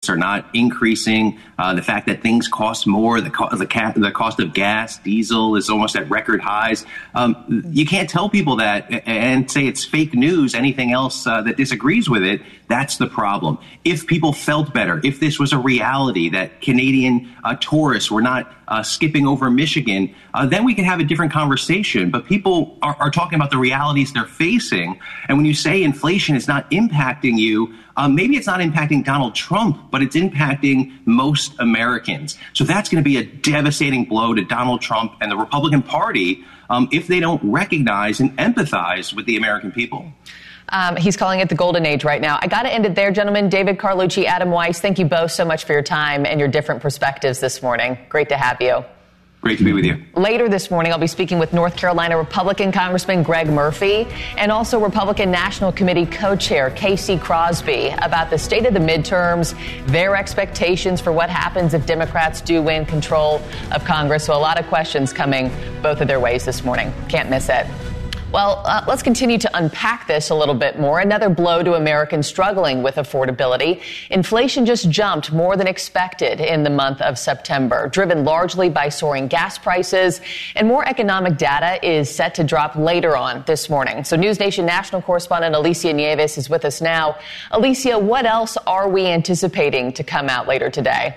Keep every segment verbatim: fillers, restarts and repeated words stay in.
are not increasing. Uh, the fact that things cost more, the, co- the, ca- the cost of gas, diesel is almost at record highs. Um, you can't tell people that and say it's fake news, anything else uh, that disagrees with it. That's the problem. If people felt better, if this was a reality that Canadian uh, tourists were not uh, skipping over Michigan, uh, then we could have a different conversation. But people are, are talking about the realities they're facing. And when you say inflation is not impacting you, um, maybe it's not impacting Donald Trump, but it's impacting most Americans. So that's going to be a devastating blow to Donald Trump and the Republican Party um, if they don't recognize and empathize with the American people. Um, he's calling it the golden age right now. I got to end it there, gentlemen. David Carlucci, Adam Weiss, thank you both so much for your time and your different perspectives this morning. Great to have you. Great to be with you. Later this morning, I'll be speaking with North Carolina Republican Congressman Greg Murphy and also Republican National Committee co-chair Casey Crosby about the state of the midterms, their expectations for what happens if Democrats do win control of Congress. So a lot of questions coming both of their ways this morning. Can't miss it. Well, uh, let's continue to unpack this a little bit more. Another blow to Americans struggling with affordability. Inflation just jumped more than expected in the month of September, driven largely by soaring gas prices. And more economic data is set to drop later on this morning. So News Nation national correspondent Alicia Nieves is with us now. Alicia, what else are we anticipating to come out later today?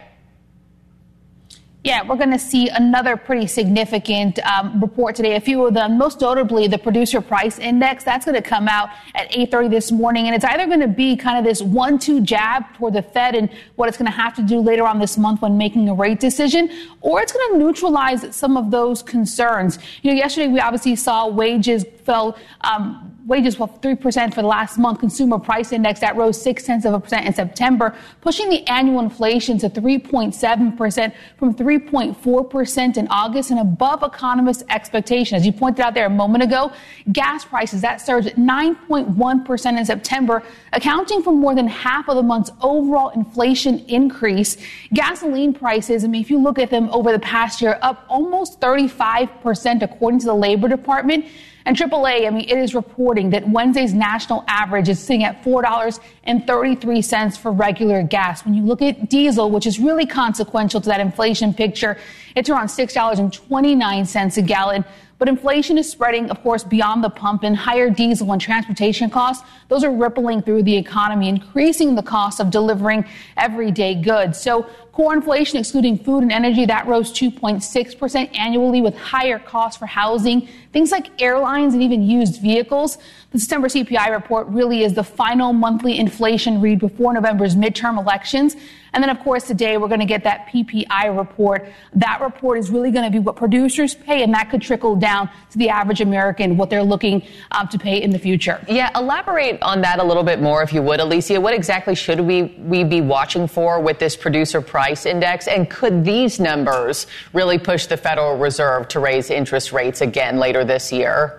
Yeah, we're going to see another pretty significant um, report today. A few of them, most notably the Producer Price Index. That's going to come out at eight thirty this morning. And it's either going to be kind of this one two jab toward the Fed and what it's going to have to do later on this month when making a rate decision, or it's going to neutralize some of those concerns. You know, yesterday we obviously saw wages fell, um, wages fell three percent for the last month. Consumer Price Index, that rose six tenths of a percent in September, pushing the annual inflation to three point seven percent from three point four percent in August and above economists' expectations. As you pointed out there a moment ago, gas prices, that surged nine point one percent in September, accounting for more than half of the month's overall inflation increase. Gasoline prices, I mean, if you look at them over the past year, up almost thirty-five percent according to the Labor Department. And triple A, I mean, it is reporting that Wednesday's national average is sitting at four dollars and thirty-three cents for regular gas. When you look at diesel, which is really consequential to that inflation picture, it's around six dollars and twenty-nine cents a gallon. But inflation is spreading, of course, beyond the pump, and higher diesel and transportation costs, those are rippling through the economy, increasing the cost of delivering everyday goods. So core inflation, excluding food and energy, that rose two point six percent annually, with higher costs for housing, things like airlines and even used vehicles. The September C P I report really is the final monthly inflation read before November's midterm elections. And then, of course, today we're going to get that P P I report. That report is really going to be what producers pay, and that could trickle down to the average American, what they're looking um, to pay in the future. Yeah, elaborate on that a little bit more, if you would, Alicia. What exactly should we, we be watching for with this Producer Price Index? And could these numbers really push the Federal Reserve to raise interest rates again later this year?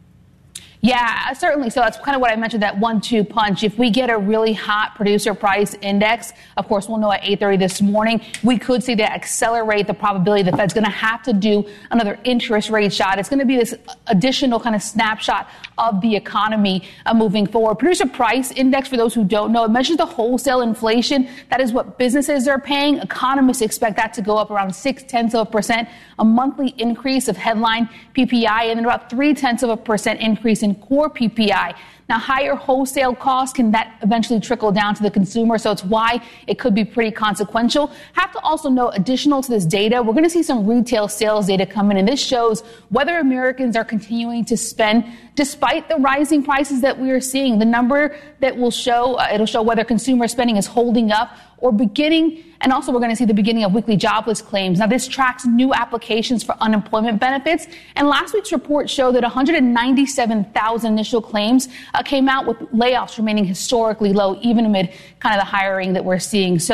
Yeah, certainly. So that's kind of what I mentioned, that one two punch. If we get a really hot Producer Price Index, of course, we'll know at eight thirty this morning, we could see that accelerate the probability the Fed's going to have to do another interest rate shot. It's going to be this additional kind of snapshot of the economy uh, moving forward. Producer Price Index, for those who don't know, it measures the wholesale inflation. That is what businesses are paying. Economists expect that to go up around six tenths of a percent, a monthly increase of headline P P I, and then about three tenths of a percent increase in core P P I. Now, higher wholesale costs, can that eventually trickle down to the consumer? So it's why it could be pretty consequential. Have to also note, additional to this data, we're going to see some retail sales data come in, and this shows whether Americans are continuing to spend despite the rising prices that we are seeing. The number that will show, uh, it'll show whether consumer spending is holding up or beginning. And also, we're going to see the beginning of weekly jobless claims. Now, this tracks new applications for unemployment benefits. And last week's report showed that one hundred ninety-seven thousand initial claims uh, came out, with layoffs remaining historically low, even amid kind of the hiring that we're seeing. So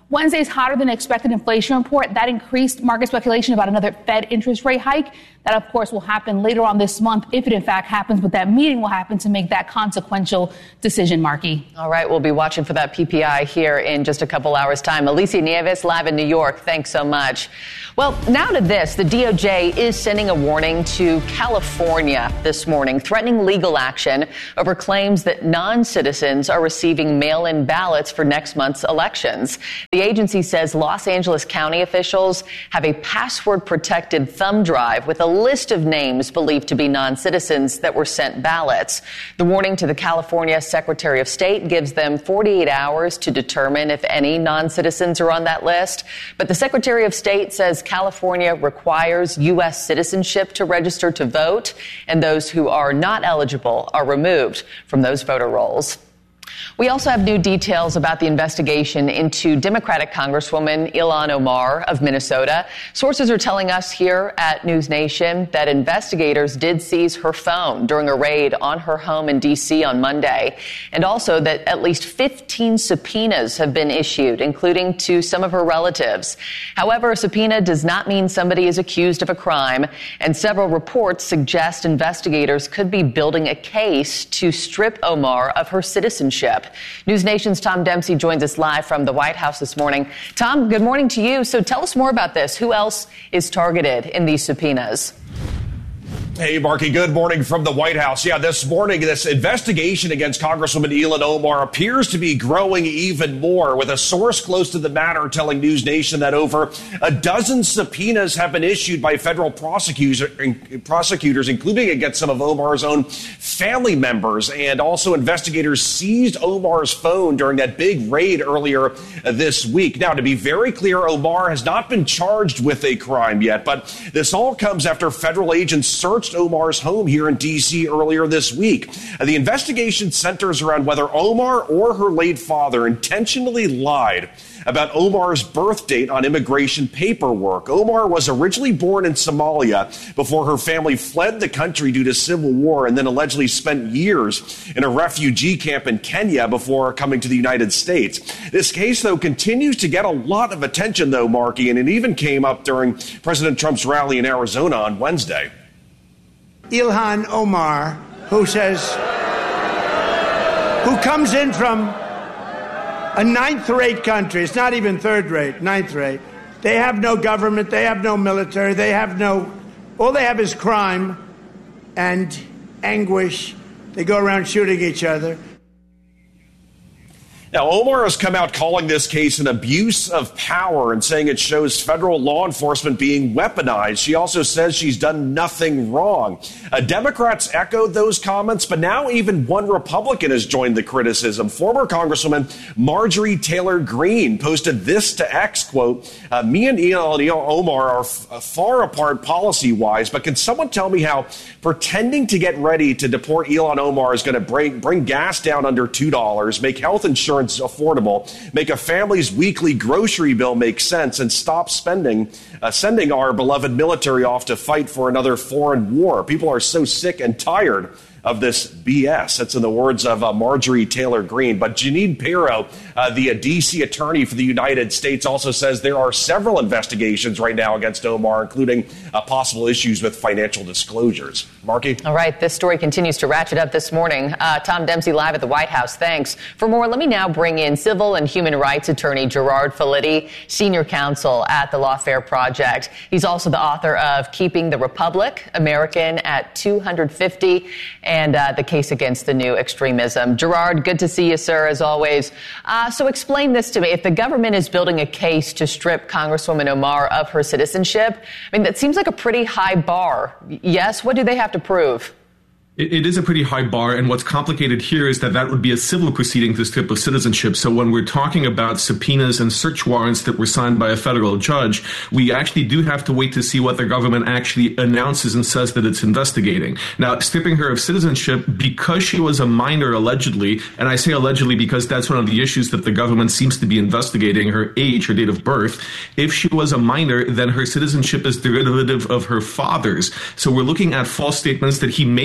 Wednesday's hotter than expected inflation report, that increased market speculation about another Fed interest rate hike. That, of course, will happen later on this month, if it in fact happens, but that meeting will happen to make that consequential decision, Marky. All right, we'll be watching for that P P I here in just a couple hours' time. Alicia Nieves, live in New York, thanks so much. Well, now to this. The D O J is sending a warning to California this morning, threatening legal action over claims that non-citizens are receiving mail-in ballots for next month's elections. The agency says Los Angeles County officials have a password-protected thumb drive with a list of names believed to be non-citizens that were sent ballots. The warning to the California Secretary of State gives them forty-eight hours to determine if any non-citizens are on that list. But the Secretary of State says California requires U S citizenship to register to vote, and those who are not eligible are removed from those voter rolls. We also have new details about the investigation into Democratic Congresswoman Ilhan Omar of Minnesota. Sources are telling us here at News Nation that investigators did seize her phone during a raid on her home in D C on Monday, and also that at least fifteen subpoenas have been issued, including to some of her relatives. However, a subpoena does not mean somebody is accused of a crime, and several reports suggest investigators could be building a case to strip Omar of her citizenship. News Nation's Tom Dempsey joins us live from the White House this morning. Tom, good morning to you. So tell us more about this. Who else is targeted in these subpoenas? Hey, Marky, good morning from the White House. Yeah, this morning, this investigation against Congresswoman Ilhan Omar appears to be growing even more, with a source close to the matter telling News Nation that over a dozen subpoenas have been issued by federal prosecutors, prosecutors, including against some of Omar's own family members. And also investigators seized Omar's phone during that big raid earlier this week. Now, to be very clear, Omar has not been charged with a crime yet, but this all comes after federal agents searched Omar's home here in D C earlier this week. The investigation centers around whether Omar or her late father intentionally lied about Omar's birth date on immigration paperwork. Omar was originally born in Somalia before her family fled the country due to civil war, and then allegedly spent years in a refugee camp in Kenya before coming to the United States. This case, though, continues to get a lot of attention, though, Marky, and it even came up during President Trump's rally in Arizona on Wednesday. Ilhan Omar, who says, who comes in from a ninth-rate country. It's not even third-rate, ninth-rate. They have no government. They have no military. They have no, all they have is crime and anguish. They go around shooting each other. Now, Omar has come out calling this case an abuse of power and saying it shows federal law enforcement being weaponized. She also says she's done nothing wrong. Uh, Democrats echoed those comments, but now even one Republican has joined the criticism. Former Congresswoman Marjorie Taylor Greene posted this to X, quote, uh, me and Ilhan Omar are f- far apart policy-wise, but can someone tell me how pretending to get ready to deport Ilhan Omar is going to bring, bring gas down under two dollars, make health insurance affordable, make a family's weekly grocery bill make sense, and stop spending, uh, sending our beloved military off to fight for another foreign war. People are so sick and tired of this B S. That's in the words of uh, Marjorie Taylor Greene. But Jeanine Pirro, uh, the uh, D C attorney for the United States, also says there are several investigations right now against Omar, including uh, possible issues with financial disclosures. Marky? All right. This story continues to ratchet up this morning. Uh, Tom Dempsey live at the White House. Thanks. For more, let me now bring in civil and human rights attorney Gerard Filitti, senior counsel at the Lawfare Project. He's also the author of Keeping the Republic, American at two hundred fifty, and uh, the case against the new extremism. Gerard, good to see you, sir, as always. Uh, so explain this to me. If the government is building a case to strip Congresswoman Omar of her citizenship, I mean, that seems like a pretty high bar. Yes? What do they have to prove? It, it is a pretty high bar, and what's complicated here is that that would be a civil proceeding to strip of citizenship. So when we're talking about subpoenas and search warrants that were signed by a federal judge, we actually do have to wait to see what the government actually announces and says that it's investigating. Now, stripping her of citizenship because she was a minor, allegedly, and I say allegedly because that's one of the issues that the government seems to be investigating, her age, her date of birth. If she was a minor, then her citizenship is derivative of her father's. So we're looking at false statements that he may have made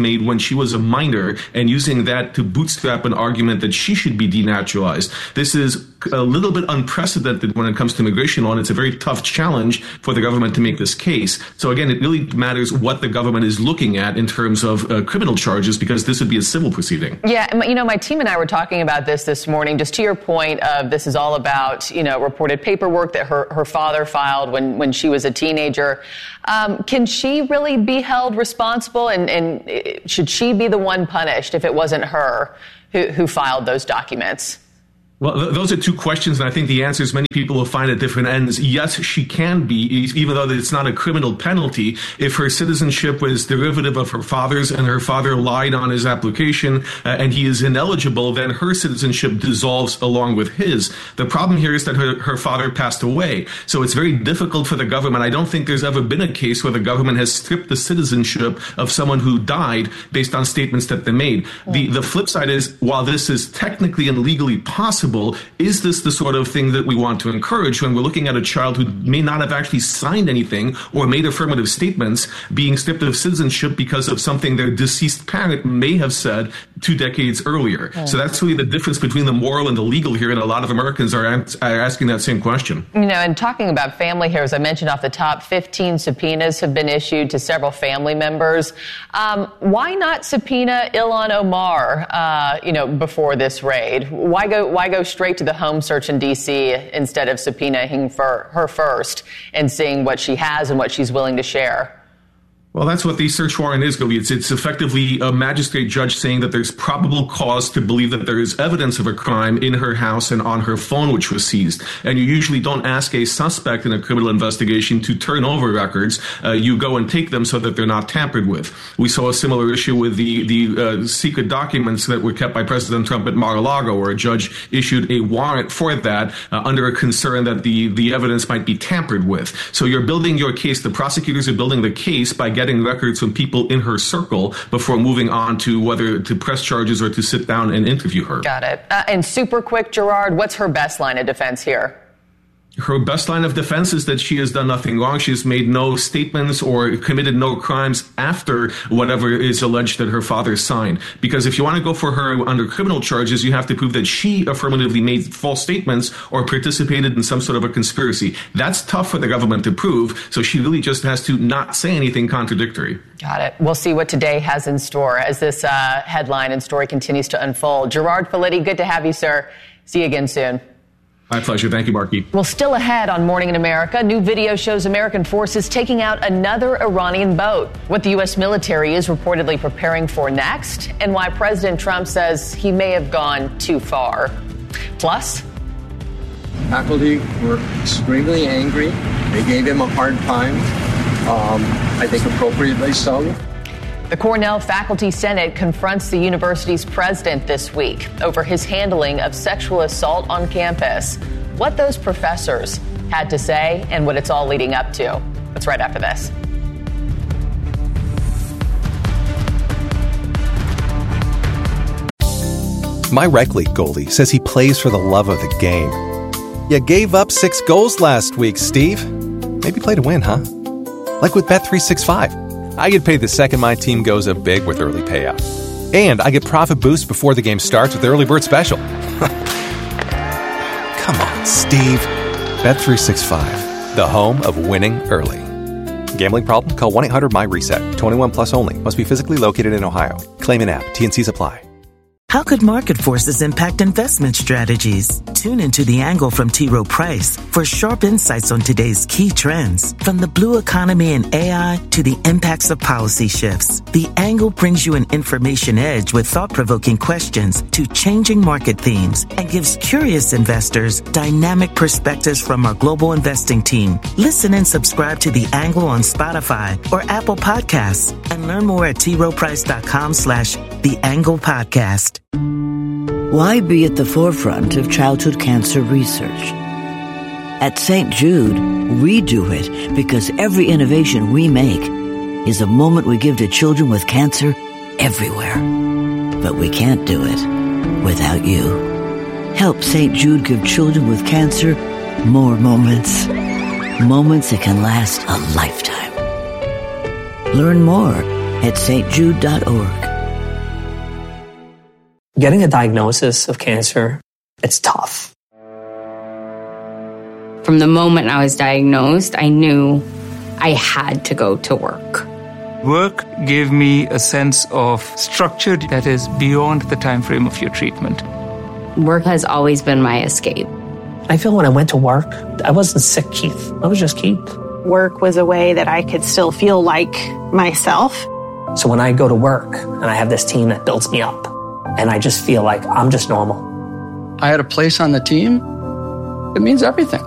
made when she was a minor and using that to bootstrap an argument that she should be denaturalized. This is a little bit unprecedented when it comes to immigration law, and it's a very tough challenge for the government to make this case. So again, it really matters what the government is looking at in terms of uh, criminal charges, because this would be a civil proceeding. Yeah, you know, my team and I were talking about this this morning, just to your point of this is all about, you know, reported paperwork that her, her father filed when, when she was a teenager. Um, can she really be held responsible, and, and should she be the one punished if it wasn't her who, who filed those documents? Well, th- those are two questions, and I think the answers many people will find at different ends. Yes, she can be, even though it's not a criminal penalty. If her citizenship was derivative of her father's and her father lied on his application uh, and he is ineligible, then her citizenship dissolves along with his. The problem here is that her, her father passed away. So it's very difficult for the government. I don't think there's ever been a case where the government has stripped the citizenship of someone who died based on statements that they made. The, the flip side is, while this is technically and legally possible, is this the sort of thing that we want to encourage when we're looking at a child who may not have actually signed anything or made affirmative statements being stripped of citizenship because of something their deceased parent may have said two decades earlier? Oh. So that's really the difference between the moral and the legal here, and a lot of Americans are, are asking that same question. You know, and talking about family here, as I mentioned off the top, fifteen subpoenas have been issued to several family members. Um, why not subpoena Ilhan Omar, uh, you know, before this raid? Why go, why go straight to the home search in D C instead of subpoenaing for her first and seeing what she has and what she's willing to share? Well, that's what the search warrant is, Gobi. It's, it's effectively a magistrate judge saying that there's probable cause to believe that there is evidence of a crime in her house and on her phone, which was seized. And you usually don't ask a suspect in a criminal investigation to turn over records. Uh, you go and take them so that they're not tampered with. We saw a similar issue with the, the uh, secret documents that were kept by President Trump at Mar-a-Lago, where a judge issued a warrant for that uh, under a concern that the, the evidence might be tampered with. So you're building your case. The prosecutors are building the case by getting records from people in her circle before moving on to whether to press charges or to sit down and interview her. Got it. Uh, and super quick, Gerard, what's her best line of defense here? Her best line of defense is that she has done nothing wrong. She has made no statements or committed no crimes after whatever is alleged that her father signed. Because if you want to go for her under criminal charges, you have to prove that she affirmatively made false statements or participated in some sort of a conspiracy. That's tough for the government to prove, so she really just has to not say anything contradictory. Got it. We'll see what today has in store as this uh, headline and story continues to unfold. Gerard Filitti, good to have you, sir. See you again soon. My pleasure. Thank you, Marky. Well, still ahead on Morning in America, new video shows American forces taking out another Iranian boat. What the U S military is reportedly preparing for next, and why President Trump says he may have gone too far. Plus, faculty were extremely angry. They gave him a hard time. Um, I think appropriately so. The Cornell Faculty Senate confronts the university's president this week over his handling of sexual assault on campus. What those professors had to say and what it's all leading up to. That's right after this. My rec league goalie says he plays for the love of the game. You gave up six goals last week, Steve. Maybe play to win, huh? Like with Bet three sixty-five. I get paid the second my team goes up big with early payout. And I get profit boosts before the game starts with Early Bird Special. Come on, Steve. Bet three sixty-five, the home of winning early. Gambling problem? Call one eight hundred my reset. twenty-one plus only. Must be physically located in Ohio. Claim an app. T N Cs apply. How could market forces impact investment strategies? Tune into The Angle from T. Rowe Price for sharp insights on today's key trends. From the blue economy and A I to the impacts of policy shifts, The Angle brings you an information edge with thought-provoking questions to changing market themes and gives curious investors dynamic perspectives from our global investing team. Listen and subscribe to The Angle on Spotify or Apple Podcasts and learn more at t rowe price dot com slash The Angle Podcast. Why be at the forefront of childhood cancer research? At Saint Jude, we do it because every innovation we make is a moment we give to children with cancer everywhere. But we can't do it without you. Help Saint Jude give children with cancer more moments. Moments that can last a lifetime. Learn more at s t jude dot org. Getting a diagnosis of cancer, it's tough. From the moment I was diagnosed, I knew I had to go to work. Work gave me a sense of structure that is beyond the time frame of your treatment. Work has always been my escape. I feel when I went to work, I wasn't sick Keith. I was just Keith. Work was a way that I could still feel like myself. So when I go to work and I have this team that builds me up, and I just feel like I'm just normal. I had a place on the team. It means everything.